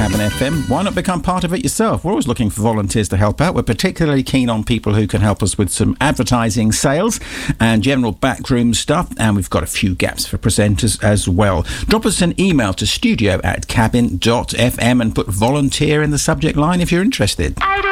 Cabin FM. Why not become part of it yourself? We're always looking for volunteers to help out. We're particularly keen on people who can help us with some advertising, sales and general backroom stuff. And we've got a few gaps for presenters as well. Drop us an email to studio@cabin.fm and put volunteer in the subject line if you're interested.